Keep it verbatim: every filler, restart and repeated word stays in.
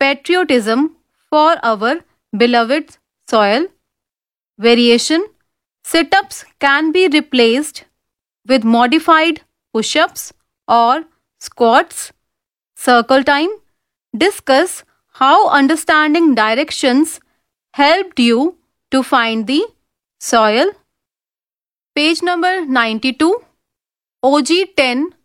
patriotism for our beloved soil. Variation: sit ups can be replaced with modified push ups or squats. Circle time: discuss how understanding directions helped you to find the soil. Page number ninety-two. O G ten